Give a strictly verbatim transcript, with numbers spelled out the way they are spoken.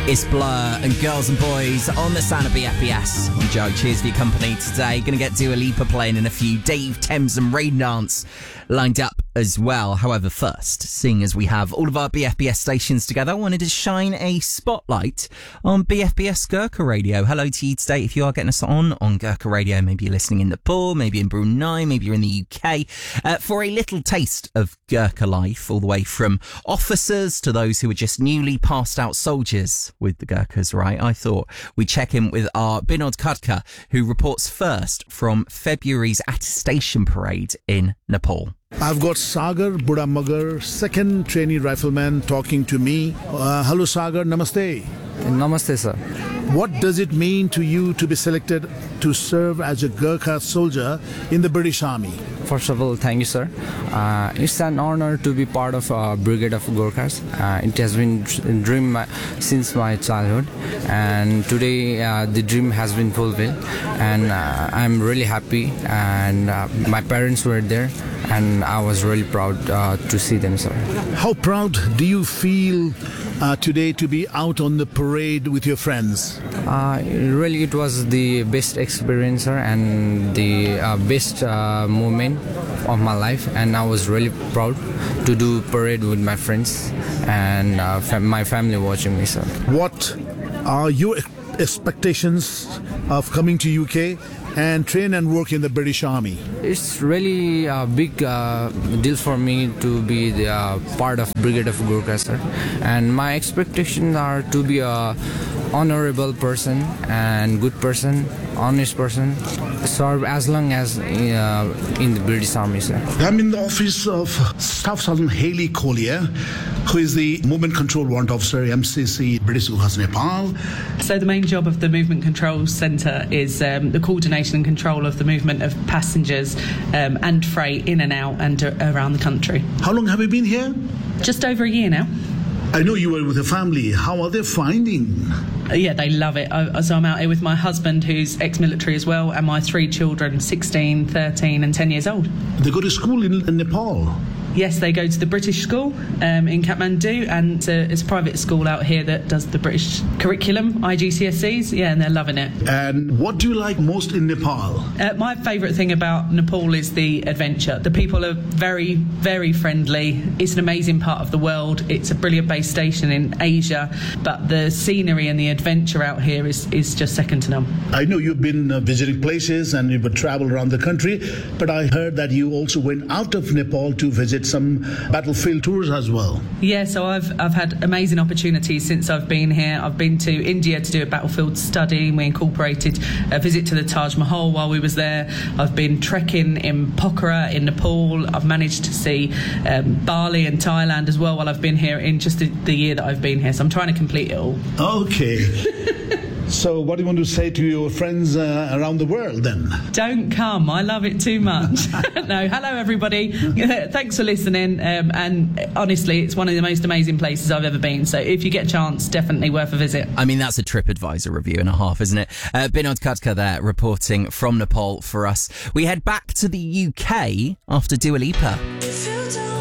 It's Blur and Girls and Boys on the sound of B F B S. I'm Judge, here's for your company today. Going to get Dua Lipa playing in a few. Dave, Thames and Rain Dance lined up as well. However, first, seeing as we have all of our B F B S stations together, I wanted to shine a spotlight on B F B S Gurkha Radio. Hello to you today. If you are getting us on on Gurkha Radio, maybe you're listening in Nepal, maybe in Brunei, maybe you're in the U K, uh, for a little taste of Gurkha life, all the way from officers to those who are just newly passed out soldiers with the Gurkhas, right? I thought we'd check in with our Binod Khadka, who reports first from February's attestation parade in Nepal. I've got Sagar Budamagar, second trainee rifleman, talking to me. Uh, hello Sagar, namaste. Namaste, sir. What does it mean to you to be selected to serve as a Gurkha soldier in the British Army? First of all, thank you, sir. Uh, it's an honor to be part of a Brigade of Gurkhas. Uh, it has been a dream since my childhood, and today uh, the dream has been fulfilled, and uh, I'm really happy, and uh, my parents were there, and I was really proud uh, to see them, sir. How proud do you feel uh, today to be out on the parade with your friends? Uh, really, it was the best experience, sir, and the uh, best uh, moment of my life, and I was really proud to do parade with my friends and uh, fam- my family watching me, sir. What are your expectations of coming to U K and train and work in the British Army? It's really a big uh, deal for me to be the uh, part of Brigade of Gurkha, sir. And my expectations are to be a honorable person and good person, honest person, serve as long as uh, in the British Army, sir. I'm in the office of Staff Sergeant Haley Collier, who is the Movement Control Warrant Officer, M C C, British Gurkhas Nepal. So the main job of the Movement Control Centre is um, the coordination and control of the movement of passengers um, and freight in and out and uh, around the country. How long have you been here? Just over a year now. I know you were with a family. How are they finding? Uh, yeah, they love it. I, so I'm out here with my husband, who's ex-military as well, and my three children, sixteen, thirteen and ten years old. They go to school in, in Nepal? Yes, they go to the British school um, in Kathmandu, and uh, it's a private school out here that does the British curriculum, I G C S Es, yeah, and they're loving it. And what do you like most in Nepal? Uh, my favourite thing about Nepal is the adventure. The people are very, very friendly. It's an amazing part of the world. It's a brilliant base station in Asia, but the scenery and the adventure out here is, is just second to none. I know you've been uh, visiting places and you've traveled around the country, but I heard that you also went out of Nepal to visit some battlefield tours as well. Yeah, so I've I've had amazing opportunities since I've been here. I've been to India to do a battlefield study. We incorporated a visit to the Taj Mahal while we was there. I've been trekking in Pokhara in Nepal. I've managed to see um, Bali and Thailand as well while I've been here in just the, the year that I've been here. So I'm trying to complete it all. Okay. So what do you want to say to your friends uh, around the world then? Don't come. I love it too much. No, hello everybody. Thanks for listening. Um, and honestly, it's one of the most amazing places I've ever been. So if you get a chance, definitely worth a visit. I mean, that's a TripAdvisor review and a half, isn't it? Uh, Binod Khadka there reporting from Nepal for us. We head back to the U K after Dua Lipa.